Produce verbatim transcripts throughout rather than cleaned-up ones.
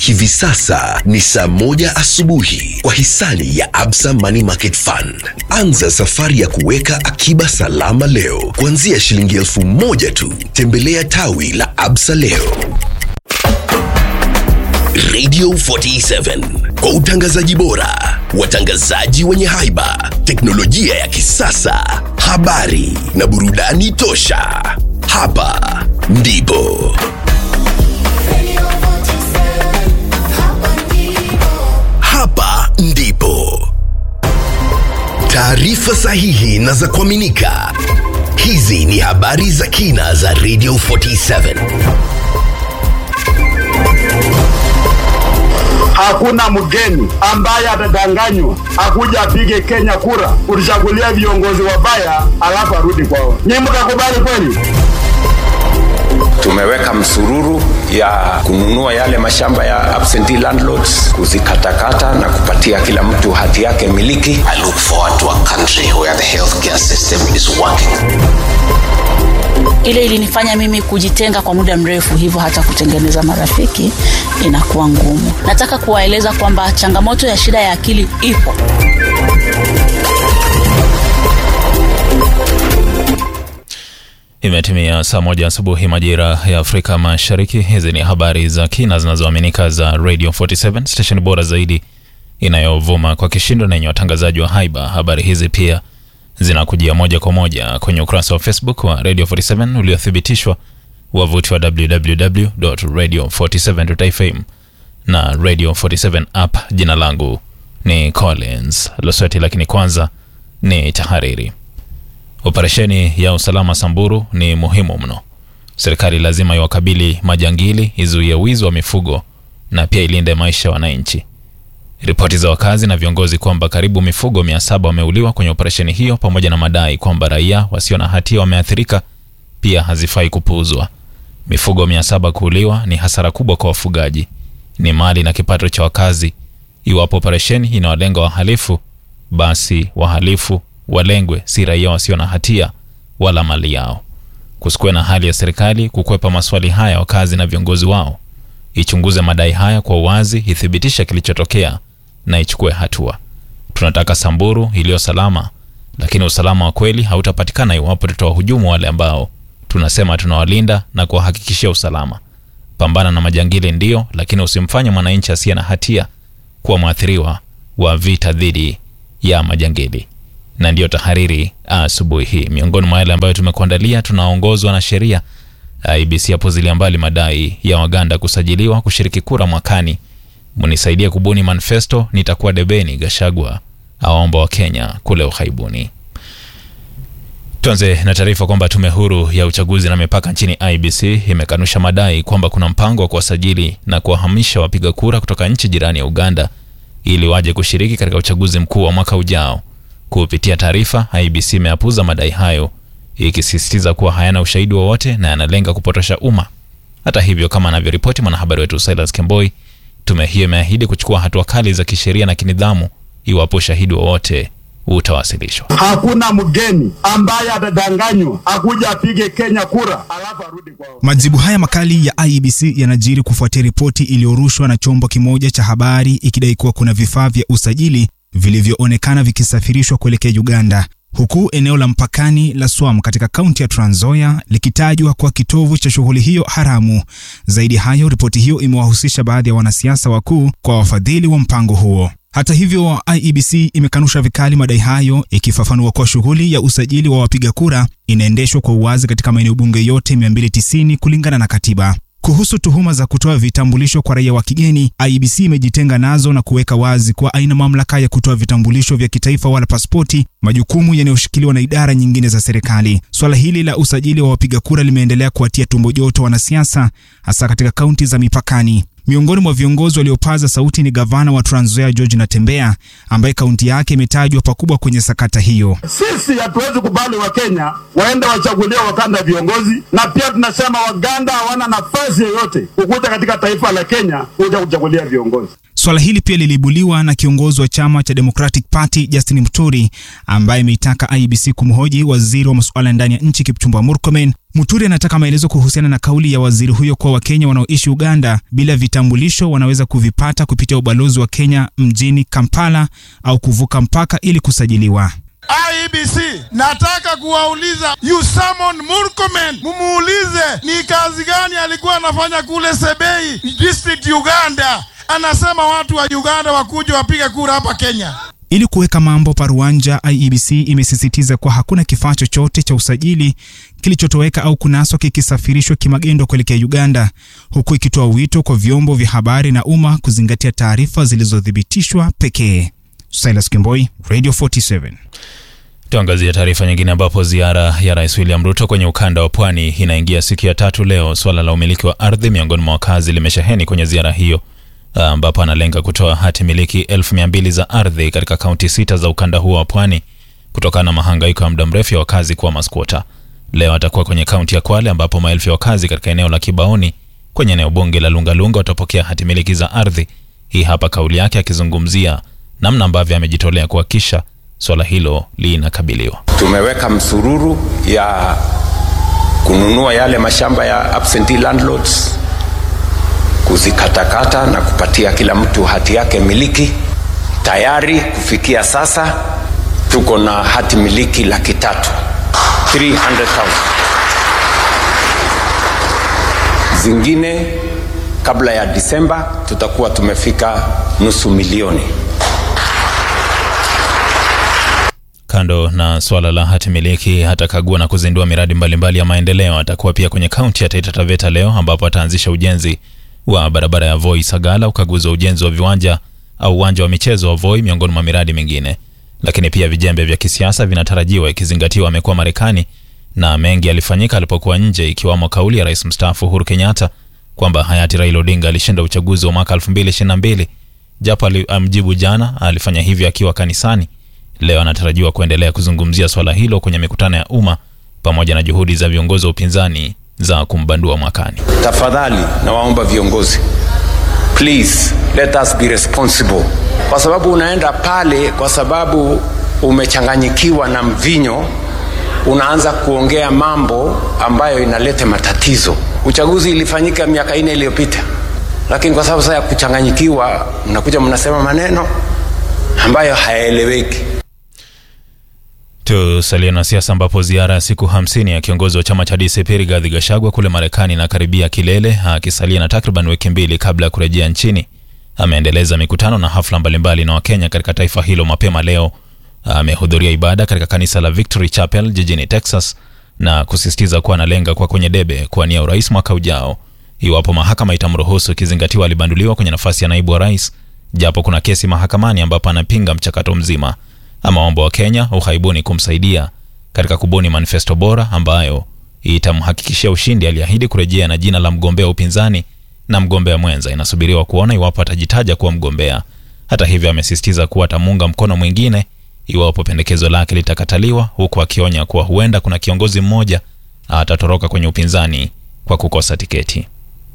Hivi sasa ni saa moja asubuhi kwa hisani ya Absa Money Market Fund. Anza safari ya kuweka akiba salama leo kuanzia shilingi elfu moja tu. Tembelea tawi la Absa leo. Radio forty-seven, kwa utangazaji bora, watangazaji wenye haiba, teknolojia ya kisasa, habari na burudani tosha. Hapa ndipo Hapa ndipo taarifa sahihi na za kuaminika. Hizi ni habari za kina za Radio forty-seven. Hakuna mgeni ambaye atadanganywa akuja apige Kenya kura kuchagulia viongozi wabaya alafu arudi kwao. Nyinyi mtakubali kweli? Tumeweka msururu ya kununua yale mashamba ya absentee landlords, kuzikatakata na kupatia kila mtu hati yake miliki. I look forward to a country where the healthcare system is working. Ile ilinifanya mimi kujitenga kwa muda mrefu, hivyo hata kutengeneza marafiki inakuwa ngumu. Nataka kuwaeleza kwamba changamoto ya shida ya akili ipo. Imetimia saa moja asubuhi majira ya Afrika Mashariki. Hizi ni habari za kina zinazoaminika za Radio forty-seven, station bora zaidi inayovuma kwa kishindo na yenye watangazaji wa haiba. Habari hizi pia zinakujia moja kwa moja kwenye ukurasa wa Facebook wa Radio forty-seven uliothibitishwa, wavuti wa w w w dot radio forty-seven dot f m na Radio forty-seven app. Jina langu ni Collins Losweti, lakini kwanza ni tahariri. Operesheni ya usalama Samburu ni muhimu mno. Serikali lazima iwakabili majangili, izuie wizi wa mifugo na pia ilinde maisha ya wananchi. Ripoti za wakazi na viongozi kwamba karibu mifugo mia saba wameuliwa kwenye operesheni hiyo, pamoja na madai kwamba raia wasio na hatia wameathirika, pia hazifai kupuuzwa. Mifugo mia saba kuuliwa ni hasara kubwa kwa wafugaji, ni mali na kipato cha wakazi. Iwapo operesheni inawalenga wahalifu, basi wahalifu walengwe, si raia wasio na hatia wala mali yao. Kusikwe na hali ya serikali kukwepa maswali haya wakazi na viongozi wao. Ichunguze madai haya kwa uwazi, ithibitisha kilichotokea na ichukue hatua. Tunataka Samburu iliyo salama, lakini usalama wa kweli hautapatikana iwapo tutawahujumu wale ambao tunasema tunawalinda na kuhakikishia usalama. Pambana na majangili ndio, lakini usimfanye mwananchi asiye na hatia kuwa mwathiriwa wa vita dhidi ya majangili. Na ndio tahariri asubuhi hii. Miongoni mwa yale ambayo tumekuandalia: tunaongozwa na sheria. I B C yapuzilia mbali madai ya Waganda kusajiliwa kushiriki kura mwakani. Mnisaidie kubuni manifesto, nitakuwa debeni. Gachagua aomba wa Kenya kule uhaibuni. Tuanze na taarifa kwamba tume huru ya uchaguzi na mipaka nchini I B C imekanusha madai kwamba kuna mpango wa kuwasajili na kuwahamisha wapiga kura kutoka nchi jirani ya Uganda ili waje kushiriki katika uchaguzi mkuu wa mwaka ujao. Kupitia taarifa, I B C imeapuza madai hayo, ikisisitiza kuwa hayana ushahidi wowote na yanalenga kupotosha umma. Hata hivyo, kama anavyoripoti mwanahabari wetu Silas Kemboi, tume hiyo imeahidi kuchukua hatua kali za kisheria na kinidhamu iwapo ushahidi wowote utawasilishwa. Hakuna mgeni ambaye atadanganywa akuja apige Kenya kura alafu arudi kwao. Majibu haya makali ya I B C yanajiri kufuatia ripoti iliyorushwa na chombo kimoja cha habari ikidai kuwa kuna vifaa vya usajili vilivyoonekana vikisafirishwa kuelekea Uganda, huku eneo la mpakani la Swam katika kaunti ya Trans Nzoia likitajwa kwa kitovu cha shughuli hiyo haramu. Zaidi hayo, ripoti hiyo imewahusisha baadhi ya wanasiasa wakuu kwa wafadhili wa mpango huo. Hata hivyo, I E B C imekanusha vikali madai hayo, ikifafanua kwa shughuli ya usajili wa wapiga kura inaendeshwa kwa uwazi katika maeneo bunge yote mia mbili tisini kulingana na katiba. Kuhusu tuhuma za kutoa vitambulisho kwa raia wa kigeni, I E B C imejitenga nazo na kuweka wazi kwa aina mamlaka ya kutoa vitambulisho vya kitaifa wala pasipoti, majukumu yanayoshikiliwa na idara nyingine za serikali. Swala hili la usajili wa wapiga kura limeendelea kuatia tumbo joto wanasiasa, hasa katika kaunti za mipakani. Miongoni mwa viongozi waliopaza sauti ni gavana wa Trans Nzoia George Natembeya, ambaye kaunti yake imetajwa pakubwa kwenye sakata hiyo. Sisi hatuwezi kubali wa Kenya waende wachagulia Wakanda viongozi, na pia tunasema Waganda hawana nafasi yoyote kukuja katika taifa la Kenya kuja kuchagulia viongozi. Swala hili pia liliibuliwa na kiongozi wa chama cha Democratic Party Justin Muturi, ambaye ameitaka I E B C kumhoji waziri wa masuala ndani ya nchi Kipchumba Murkomen. Muturi anataka maelezo kuhusiana na kauli ya waziri huyo kwa Wakenya wanaoishi Uganda bila vitambulisho wanaweza kuvipata kupitia ubalozi wa Kenya mjini Kampala au kuvuka mpaka ili kusajiliwa. I E B C, nataka kuwauliza, you summon Murkomen, mumuulize ni kazi gani alikuwa anafanya kule Sebei district Uganda. Anasema watu wa Uganda wakuje wapige kura hapa Kenya. Ili kuweka mambo paruanja, I E B C imesisitiza kwa hakuna kifaa chochote cha usajili kilichotoweka au kunaswa kikisafirishwa kimagendo kuelekea Uganda, huku ikitoa wito kwa vyombo vya habari na umma kuzingatia taarifa zilizothibitishwa pekee. Silas Kimboi, Radio forty-seven. Tuangazia taarifa nyingine ambapo ziara ya Rais William Ruto kwenye ukanda wa Pwani inaingia siku ya tatu leo. Swala la umiliki wa ardhi miongoni mwa wakazi limesheheni kwenye ziara hiyo, ambapo analenga kutoa hati miliki elfu mia mbili za ardhi katika kaunti sita za ukanda huo wa Pwani kutokana na mahangaiko ya muda mrefu ya wakazi kuwa maskwota. Leo atakuwa kwenye kaunti ya Kwale ambapo maelfu ya wakazi katika eneo la Kibaoni kwenye eneo bunge la Lungalunga watapokea hati miliki za ardhi. Hii hapa kauli yake akizungumzia namna ambavyo amejitolea kuhakikisha swala hilo linakabiliwa. Tumeweka msururu ya kununua yale mashamba ya absentee landlords, kuzikatakata na kupatia kila mtu hati yake miliki. Tayari kufikia sasa tuko na hati miliki laki tatu, three hundred thousand. Zingine kabla ya Disemba tutakuwa tumefika nusu milioni. Kando na swala la hati miliki, atakagua na kuzindua miradi mbalimbali mbali ya maendeleo. Atakuwa pia kwenye kaunti ya Taita Taveta leo ambapo ataanzisha ujenzi wa barabara ya Voi Sagala, ukaguzi wa ujenzi wa viwanja au uwanja wa michezo wa Voi miongoni mwa miradi mingine. Lakini pia vijembe vya kisiasa vinatarajiwa ikizingatiwa amekuwa Marekani na mengi alifanyika alipokuwa nje, ikiwamo kauli ya Rais mstaafu Uhuru Kenyatta kwamba hayati Raila Odinga alishinda uchaguzi wa mwaka elfu mbili ishirini na mbili. Japo alimjibu jana, alifanya hivyo akiwa kanisani. Leo anatarajiwa kuendelea kuzungumzia swala hilo kwenye mikutano ya umma pamoja na juhudi za viongozi wa upinzani za kumbandua mwakani. Tafadhali na waomba viongozi, please let us be responsible. Kwa sababu unaenda pale kwa sababu umechanganyikiwa na mvinyo, unaanza kuongea mambo ambayo inaleta matatizo. Uchaguzi ilifanyika miaka nne iliyopita, lakini kwa sababu sasa ya kuchanganyikiwa mnakuja mnasema maneno ambayo hayaeleweki. Tusalie na siasa ambapo ziara ya siku hamsini ya kiongozi wa chama cha D C P Rigathi Gachagua kule Marekani na karibia kilele, akisalia na takriban wiki mbili kabla ya kurejea nchini. Ameendeleza mikutano na hafla mbalimbali na Wakenya katika taifa hilo. Mapema leo amehudhuria ibada katika kanisa la Victory Chapel jijini Texas na kusisitiza kuwa analenga kwa kwenye debe kuwania urais mwaka ujao iwapo mahakama itamruhusu, ikizingatiwa alibanduliwa kwenye nafasi ya naibu wa rais japo kuna kesi mahakamani ambapo anapinga mchakato mzima. Amaomba wa Kenya uhaibuni kumsaidia katika kubuni manifesto bora ambayo itamhakikishia ushindi. Aliahidi kurejea na jina la mgombea upinzani na mgombea mwenza. Inasubiriwa kuona iwapo atajitaja kuwa mgombea. Hata hivyo amesisitiza kuwa atamunga mkono mwingine iwapo pendekezo lake litakataliwa, huku akionya kuwa huenda kuna kiongozi mmoja atatoroka kwenye upinzani kwa kukosa tiketi.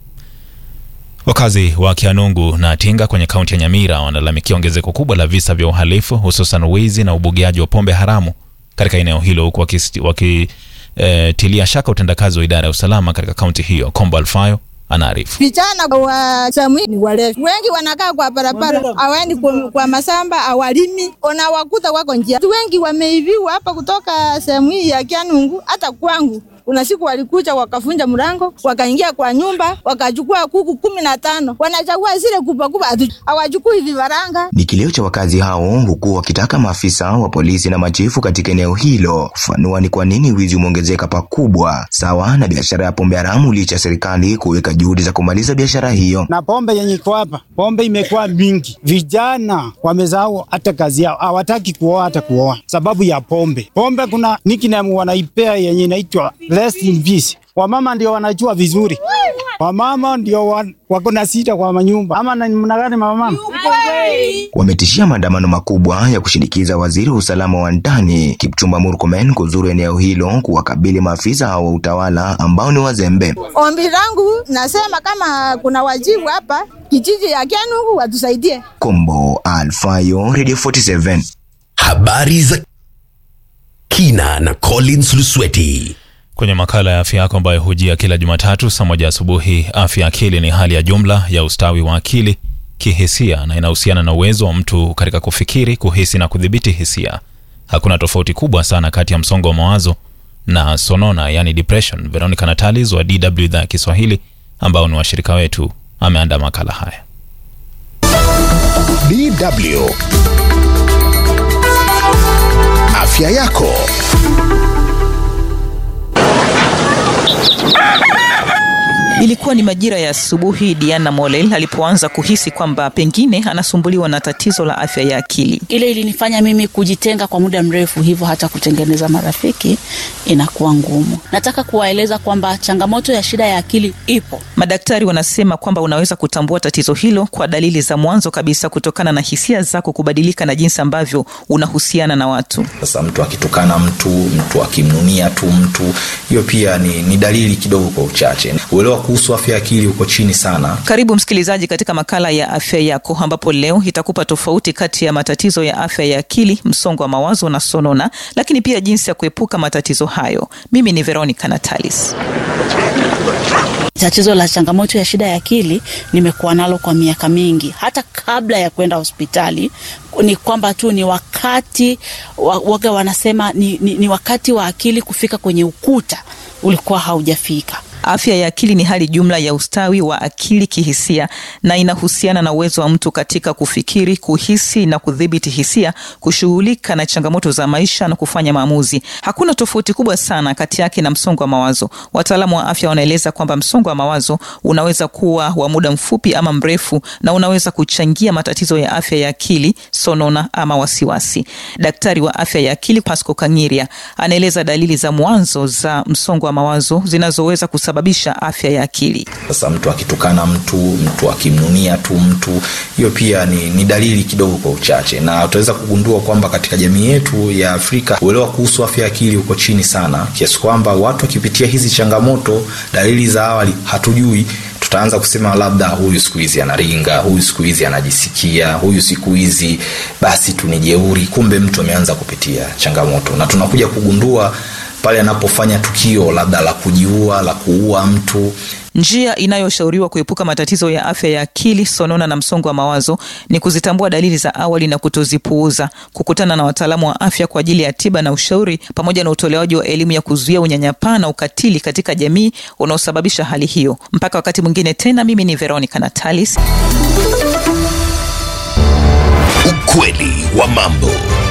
Wakazi wa Kianungu na Tinga kwenye kaunti ya Nyamira wanalalamikia ongezeko kubwa la visa vya uhalifu, hususan wizi na ubugiaji wa pombe haramu katika eneo hilo, huku wakitilia e, shaka utendakazi wa idara ya usalama katika kaunti hiyo. Kombo Alfayo anaarifu. Vijana wa Samui ni walevi. Wengi wanakaa kwa barabara, hawaendi kwa, kwa masamba, hawalimi, unawakuta wako njia. Wengi wameiviwa hapa kutoka Samui ya Kianungu hata kwangu. Kuna siku walikuja wakafunja mlango, wakaingia kwa nyumba, wakachukua kuku kumi na tano. Wanachagua zile kubwa kubwa, hawachukui vifaranga. Ni kilio cha wakazi hao, huku wakitaka maafisa wa polisi na machifu katika eneo hilo kufanua ni kwa nini wizi umeongezeka pakubwa sawa na biashara ya pombe haramu, licha serikali kuweka juhudi za kumaliza biashara hiyo. Na pombe yenye iko hapa, pombe imekuwa mingi. Vijana wamezao hata kazi yao, hawataki kuoa hata kuoa sababu ya pombe. Pombe kuna nickname wanaipea yenye inaitwa rest in peace. Wamama ndio wanajua vizuri. Wamama ndio wako na sita kwa manyumba. Ama mnagani mama? Wametishia maandamano makubwa ya kushinikiza waziri wa usalama wa ndani Kipchumba Murkomen kuzuru eneo hilo kuwakabili maafisa hao wa utawala ambao ni wazembe. Ombi langu nasema kama kuna wajibu hapa, kijiji ya Kianungu watusaidie. Kombo Alfayo, Radio forty-seven. Habari za kina na Collins Lusweti. Kwenye makala ya afya yako ambayo hujia kila Jumatatu saa moja asubuhi, afya akili ni hali ya jumla ya ustawi wa akili kihisia na inahusiana na uwezo wa mtu katika kufikiri, kuhisi na kudhibiti hisia. Hakuna tofauti kubwa sana kati ya msongo wa mawazo na sonona, yani depression. Veronica Natalis wa D W idhaa ya Kiswahili ambao ni washirika wetu ameandaa makala haya. D W Afya yako. Ilikuwa ni majira ya asubuhi Diana Molel alipoanza kuhisi kwamba pengine anasumbuliwa na tatizo la afya ya akili. Ile ilinifanya mimi kujitenga kwa muda mrefu, hivyo hata kutengeneza marafiki inakuwa ngumu. Nataka kuwaeleza kwamba changamoto ya shida ya akili ipo. Madaktari wanasema kwamba unaweza kutambua tatizo hilo kwa dalili za mwanzo kabisa, kutokana na hisia zako kubadilika na jinsi ambavyo unahusiana na watu. Sasa mtu akitukana mtu, mtu akimnunia tu mtu, hiyo pia ni, ni dalili kidogo kwa uchache. Uelewa kuhusu afya ya akili uko chini sana. Karibu msikilizaji katika makala ya afya yako, ambapo leo itakupa tofauti kati ya matatizo ya afya ya akili, msongo wa mawazo na sonona, lakini pia jinsi ya kuepuka matatizo hayo. Mimi ni Veronica Natalis. Tatizo la changamoto ya shida ya akili nimekuwa nalo kwa miaka mingi. Hata kabla ya kwenda hospitali, ni kwamba tu ni wakati waga wanasema ni, ni, ni wakati wa akili kufika kwenye ukuta ulikuwa haujafika. Afya ya akili ni hali jumla ya ustawi wa akili kihisia na inahusiana na uwezo wa mtu katika kufikiri, kuhisi na kudhibiti hisia, kushughulika na changamoto za maisha na kufanya maamuzi. Hakuna tofauti kubwa sana kati yake na msongo wa mawazo. Wataalamu wa afya wanaeleza kwamba msongo wa mawazo unaweza kuwa wa muda mfupi ama mrefu na unaweza kuchangia matatizo ya afya ya akili, sonona ama wasiwasi. Daktari wa afya ya akili Pasco Kangiria anaeleza dalili za mwanzo za msongo wa mawazo zinazoweza kusababisha afya ya akili. Sasa mtu akitukana mtu, mtu akimnunia tu mtu, hiyo pia ni, ni dalili kidogo kwa uchache. Na tutaweza kugundua kwamba katika jamii yetu ya Afrika uelewa kuhusu afya ya akili uko chini sana, kiasi kwamba watu wakipitia hizi changamoto, dalili za awali hatujui, tutaanza kusema labda huyu siku hizi anaringa, huyu siku hizi anajisikia, huyu siku hizi basi tu ni jeuri. Kumbe mtu ameanza kupitia changamoto, na tunakuja kugundua pale anapofanya tukio labda la kujiua, la kuua mtu. Njia inayoshauriwa kuepuka matatizo ya afya ya akili, sonona na msongo wa mawazo ni kuzitambua dalili za awali na kutozipuuza, kukutana na wataalamu wa afya kwa ajili ya tiba na ushauri, pamoja na utolewaji wa elimu ya kuzuia unyanyapaa na ukatili katika jamii unaosababisha hali hiyo. Mpaka wakati mwingine tena, mimi ni Veronica Natalis. Ukweli wa mambo.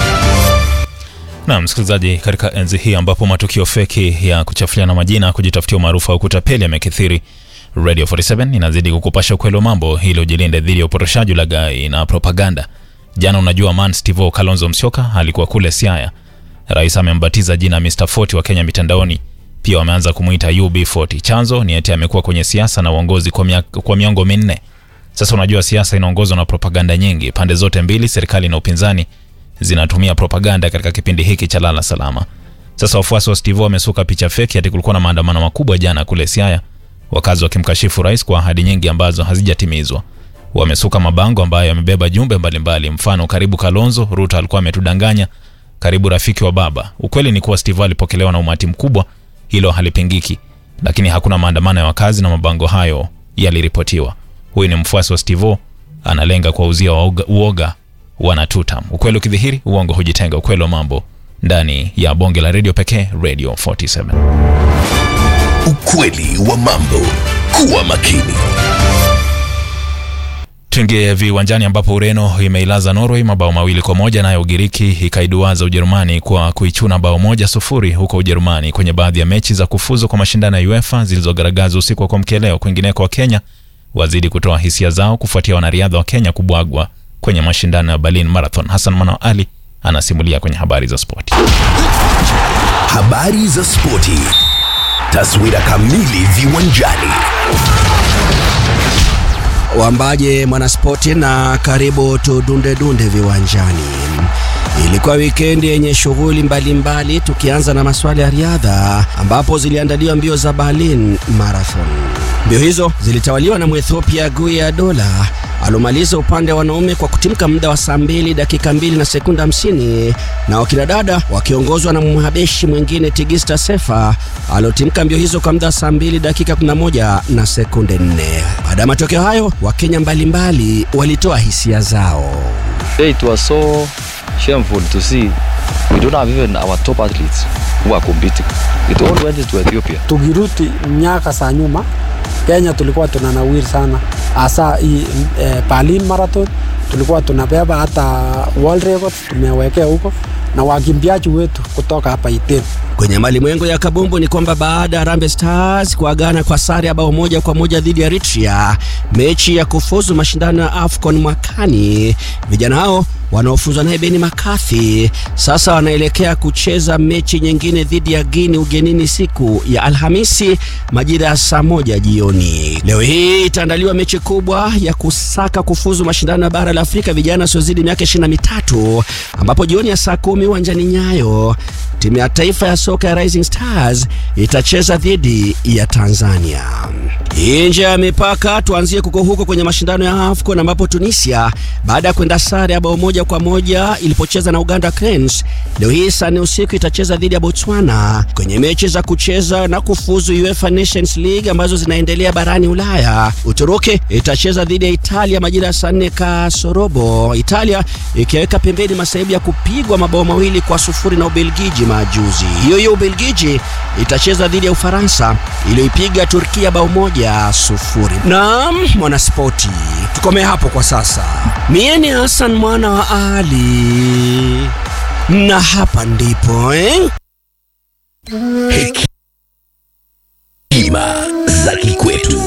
Na msikilizaji, katika enzi hii ambapo matukio feki ya kuchafuliana majina, kujitafutia maarufu au kutapeli yamekithiri, Radio forty-seven inazidi kukupasha ukweli wa mambo ili ujilinde dhidi ya upotoshaji, ulaghai na propaganda. Jana unajua man Steve Kalonzo Musyoka alikuwa kule Siaya. Rais amembatiza jina mister forty wa Kenya mitandaoni. Pia wameanza kumuita U B forty. Chanzo ni eti amekuwa kwenye siasa na uongozi kwa, mia, kwa miongo minne. Sasa unajua siasa inaongozwa na propaganda nyingi. Pande zote mbili, serikali na upinzani, zinatumia propaganda katika kipindi hiki cha lala salama. Sasa wafuasi wa Steve wamesuka picha feki ati kulikuwa na maandamano makubwa jana kule Siaya, wakazi wakimkashifu rais kwa ahadi nyingi ambazo hazijatimizwa. Wamesuka mabango ambayo yamebeba jumbe mbalimbali, mfano karibu Kalonzo, Ruto alikuwa ametudanganya, karibu rafiki wa baba. Ukweli ni kuwa Steve alipokelewa na umati mkubwa, hilo halipingiki, lakini hakuna maandamano ya wakazi na mabango hayo yaliripotiwa. Huyu ni mfuasi wa Steve, analenga kwa uzia wa uoga wanatutam. Ukweli ukidhihiri, uongo hujitenga. Ukweli wa mambo ndani ya bonge la radio pekee, Radio forty-seven. Ukweli wa mambo. Kuwa makini. Tuingie viwanjani ambapo Ureno imeilaza Norway mabao mawili kwa moja, nayo Ugiriki ikaiduaza Ujerumani kwa kuichuna bao moja sufuri huko Ujerumani kwenye baadhi ya mechi za kufuzu kwa mashindano ya UEFA zilizogaragazwa usiku wa kuamkia leo. Kwingineko wa Kenya wazidi kutoa hisia zao kufuatia wanariadha wa Kenya kubwagwa kwenye mashindano ya Berlin Marathon. Hassan Mano Ali anasimulia kwenye habari za spoti. Habari za spoti. Taswira kamili viwanjani. Wambaje mwanaspoti, na karibu tudunde dunde viwanjani. Ilikuwa wikendi yenye shughuli mbalimbali, tukianza na maswali ya riadha ambapo ziliandaliwa mbio za Berlin Marathon. Mbio hizo zilitawaliwa na Mwethiopia Guya Dola alomaliza upande wa wanaume kwa kutimka muda wa saa mbili dakika mbili na sekunda hamsini, na wakina dada wakiongozwa na Mhabeshi mwingine Tigista Sefa alotimka mbio hizo kwa muda wa saa mbili dakika kumi na moja na sekunde nne. Baada ya matokeo hayo, Wakenya mbalimbali walitoa hisia zao. It was so shameful to see we don't have even our top athletes who are competing. It all went to Ethiopia. Tukiruti miaka za nyuma, Kenya tulikuwa tunanawiri sana. Asa hii eh, Berlin Marathon tulikuwa tunabeba hata world records tumewekea huko na wakimbiaji wetu kutoka hapa Iten. Kwenye malimwengo ya kabumbu ni kwamba baada ya Harambee Stars kuagana kwa sare ya bao moja kwa moja dhidi ya Eritrea, mechi ya kufuzu mashindano ya AFCON mwakani, vijana hao wanaofuzwa naye Beni McCarthy sasa wanaelekea kucheza mechi nyingine dhidi ya Guinea ugenini siku ya Alhamisi majira ya saa moja jioni. Leo hii itaandaliwa mechi kubwa ya kusaka kufuzu mashindano ya bara la Afrika vijana wasiozidi miaka ishirini na mitatu, ambapo jioni ya saa kumi uwanjani Nyayo timu ya taifa ya soka ya Rising Stars itacheza dhidi ya Tanzania. Nje ya mipaka, tuanzie kuko huko kwenye mashindano ya AFCON ambapo Tunisia baada ya kwenda sare ya bao moja kwa moja ilipocheza na Uganda Cranes, leo hii saa nne usiku itacheza dhidi ya Botswana kwenye mechi za kucheza na kufuzu UEFA Nations League ambazo zinaendelea barani Ulaya. Uturuki itacheza dhidi ya Italia majira ya saa nne kasorobo, Italia ikiweka pembeni masaibu ya kupigwa mabao mawili kwa sufuri na Ubelgiji majuzi. Hiyo hiyo Ubelgiji itacheza dhidi ya Ufaransa iliyoipiga Turkia bao moja sufuri. Naam, mwanaspoti, tukome hapo kwa sasa. Mie ni Hassan mwana wa Ali, na hapa ndipo eh? Hekima za kikwetu.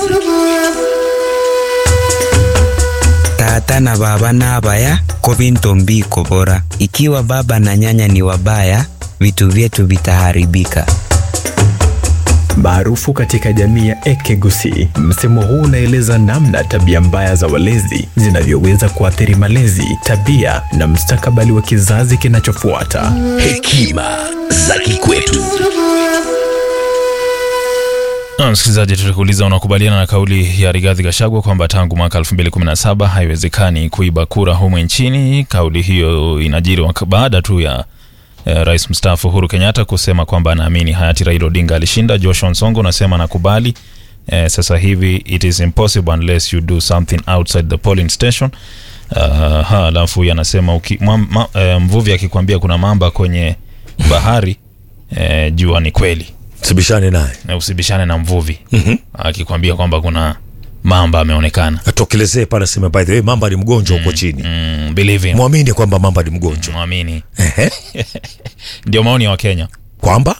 Tata na baba na abaya kovinto mbiko bora. Ikiwa baba na nyanya ni wabaya, vitu vyetu vitaharibika. Maarufu katika jamii ya Ekegusi, msemo huu unaeleza namna tabia mbaya za walezi zinavyoweza kuathiri malezi, tabia na mustakabali wa kizazi kinachofuata. Hekima za kikwetu. Na msikilizaji, tutakuuliza unakubaliana na kauli ya Rigathi Gachagua kwamba tangu mwaka elfu mbili kumi na saba haiwezekani kuiba kura humu nchini. Kauli hiyo inajiri baada tu ya Eh, Rais mstaafu Uhuru Kenyatta kusema kwamba anaamini hayati Raila Odinga alishinda. Joshua Nsongo anasema nakubali. Eh, sasa hivi it is impossible unless you do something outside the polling station. Uh, ha, alafu yanasema uki, ma, eh, mvuvi akikwambia kuna mamba kwenye bahari, eh, jua ni kweli. Usibishane naye. Na usibishane na mvuvi. Mhm. Akikwambia kwamba kuna mamba ameonekana. Atokelezee pale sema by the way mamba ni mgonjwa huko mm, chini. Mm, believe him. Muamini kwamba mamba ni mgonjwa. Muamini. Ehe. Ndio maoni ya Wakenya. Kwamba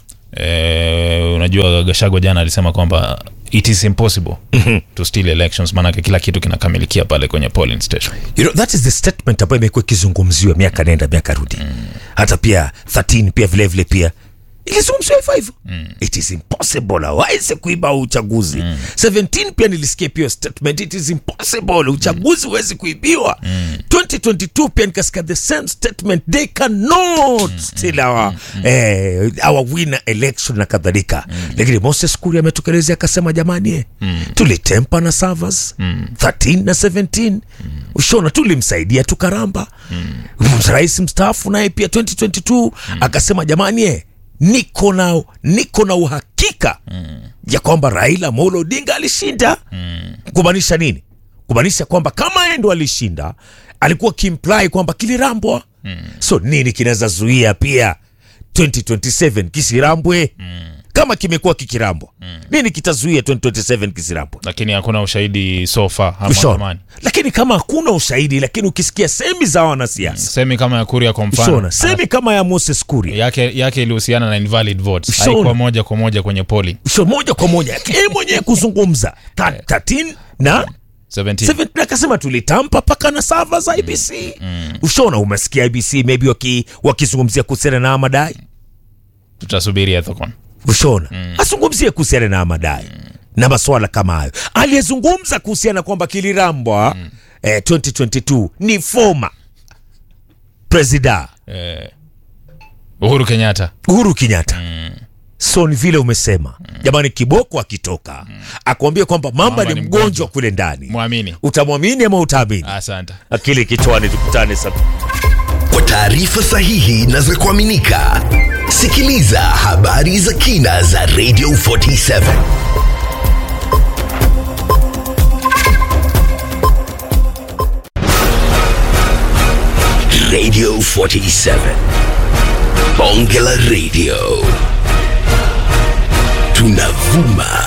eh, unajua Gachagua jana alisema kwamba it is impossible mm-hmm. to steal elections, maana kila kitu kinakamilikia pale kwenye polling station. You know, that is the statement ambayo imekuwa kizungumziwa miaka nenda miaka rudi. Mm. Hata pia thelathini pia vile vile pia ilizungumziwa hivyo. Mm. It is impossible hawezi kuiba uchaguzi. Mm. seventeen pia nilisikia pia statement it is impossible uchaguzi huwezi mm. kuibiwa. Mm. twenty twenty-two pia nikasikia the same statement they cannot mm. steal our mm. eh, our winner election na kadhalika. Mm. Lakini Moses Kuria ametokelezea akasema jamani eh mm. tulitempa na servers mm. thirteen na seventeen mm. ushona tulimsaidia tukaramba. Mm. Rais mstaafu naye pia twenty twenty-two mm. akasema jamani eh niko na niko na uhakika mm. ya kwamba Raila Amolo Odinga alishinda. Mm. Kumaanisha nini? Kumaanisha kwamba kama yeye ndo alishinda, alikuwa kimply kwamba kilirambwa. Mm. So nini kinaweza zuia pia twenty twenty-seven kisirambwe? Mm. Kama kimekuwa kikirambwa, mm. nini kitazuia twenty twenty-seven kisirambwe? Lakini hakuna ushahidi so far hapa. Lakini kama hakuna ushahidi, lakini ukisikia semi za wanasiasa, mm. semi kama ya Kuria kwa mfano, semi kama ya Moses Kuria yake yake ilihusiana na invalid votes, haikuwa moja kwa moja kwenye polling. Sio moja kwa moja yeye mwenyewe kuzungumza thirteen na seventeen akasema tulitampa paka na servers za I B C. Mm. Ushona umesikia I B C maybe waki wakizungumzia kuhusiana na madai. Tutasubiri Ethicon. Ushona mm. asungumzie kuhusiana na madai mm. na masuala kama hayo. Aliyezungumza kuhusiana kwamba kilirambwa mm. eh, twenty twenty-two ni former president Eh, Uhuru Kenyatta. Uhuru Kenyatta. Mm. So ni vile umesema. Mm. Jamani, kiboko akitoka mm. akwambia kwamba mamba ni mgonjwa kule ndani. Muamini. Utamwamini ama utaamini? Asante. Akili kichwani, tukutane sasa. Kwa taarifa sahihi na za kuaminika, sikiliza habari za kina za Radio forty-seven. Radio forty-seven. Bonge la Radio. Tunavuma